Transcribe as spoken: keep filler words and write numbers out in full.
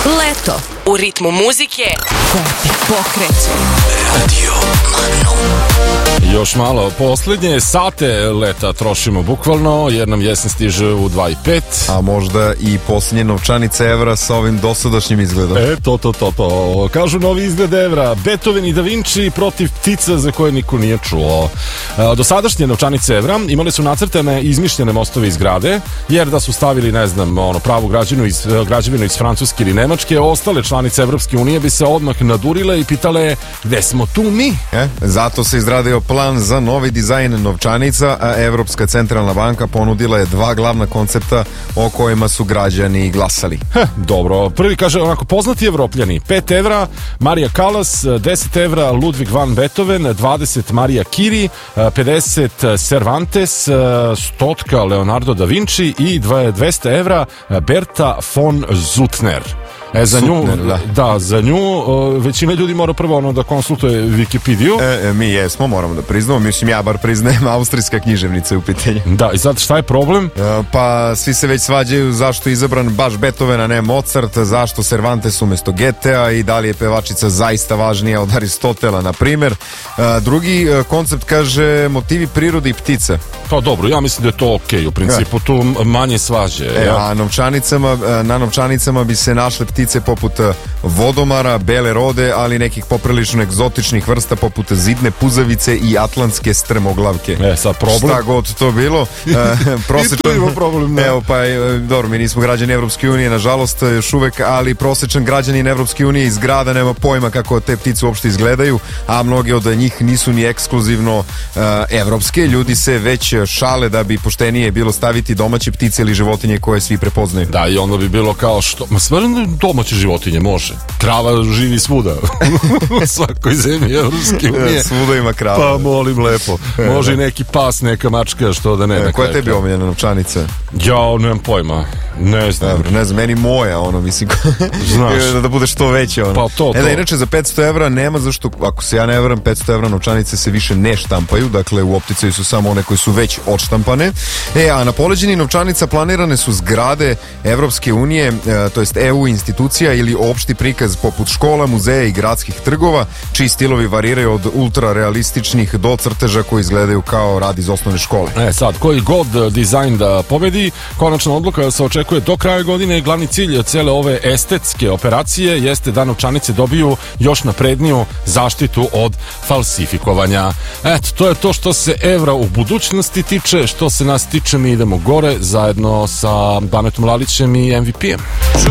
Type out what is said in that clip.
Leto u ritmu muzike koja te pokreće. Radio Magnum. Još malo posljednje sate leta trošimo bukvalno, jer nam jesen stiže u dva i pet. A možda i posljednje novčanice evra sa ovim dosadašnjim izgledom. E, to, to, to, to. Kažu novi izgled evra. Beethoven i Da Vinci protiv ptica za koje niko nije čuo. Dosadašnje novčanice evra imali su nacrtane izmišljene mostove iz zgrade, jer da su stavili, ne znam, ono, pravu građevinu iz, građevinu iz Francuske ili Nemačke, ostale članice Evropske unije bi se odmah nadurile i pitale gde smo tu mi? E, zato se izradio plan za novi dizajn novčanica, a Evropska centralna banka ponudila je dva glavna koncepta o kojima su građani glasali. Heh, dobro, prvi kaže onako poznati Evropljani, pet evra Marija Kalas, deset evra Ludvig van Beethoven, dvadeset Marija Curie, pedeset Cervantes, stotka Leonardo da Vinci i dvesta evra Berta von Suttner. E, za nju, Sutner, da. da, za nju uh, većina ljudi mora prvo ono da konsultuje Wikipediju. E, e, mi jesmo, moramo da priznamo, mislim ja bar priznajem, austrijska književnica je u pitanju. Da, i sad šta je problem? E, pa svi se već svađaju zašto je izabran baš Beethoven, a ne Mozart, zašto Cervantes umesto Goethea i da li je pevačica zaista važnija od Aristotela, na primjer. E, drugi e, koncept kaže motivi prirode i ptice. Pa dobro, ja mislim da je to okej, okay, u principu ja. Tu manje svađe. E, ja. A novčanicama, na novčanicama bi se našle ptice poput vodomara, bele rode, ali nekih poprilično egzotičnih vrsta poput zidne puzavice i atlantske strmoglavke. E, sad problem. Šta god to bilo. Prosječan... I tu ima problem, ne. Evo, pa, dobro, mi nismo građani Evropske unije, nažalost, još uvek, ali prosječan građanin Evropske unije iz grada nema pojma kako te ptice uopšte izgledaju, a mnoge od njih nisu ni ekskluzivno uh, evropske. Ljudi se već šale da bi poštenije bilo staviti domaće ptice ili životinje koje svi prepoznaju. Da, i onda bi bilo kao što... Ma stvarno domaće životinje može. Krava živi svuda. U svakoj zemlji Evropske unije. Svuda ima krava. Pa molim lepo. Može i neki pas, neka mačka, što da ne. E, koja je tebi omiljena novčanica? Ja, nemam pojma. Ne znam. Dobro, ne znam, meni moja, ono, mislim, da bude što veće, ono. Pa to, to. E da, inače, za petsto evra nema, zašto, ako se ja ne varam, petsto evra novčanice se više ne štampaju, dakle, u opticaju su samo one koje su već odštampane. E, a na poleđini novčanica planirane su zgrade Evropske unije, e, to jest E U institucija ili opšti prikaz poput škola, muzeja i gradskih trgova, čiji stilovi variraju od ultrarealističnih do crteža koji izgledaju kao rad iz osnovne škole. E sad, koji god dizajn da pobedi, konačna odluka se očekuje do kraja godine. Glavni cilj cele ove estetske operacije jeste da novčanice dobiju još napredniju zaštitu od falsifikovanja. Eto, to je to što se evra u budućnosti tiče. Što se nas tiče, mi idemo gore zajedno sa Banetom Lalićem i M V P-em.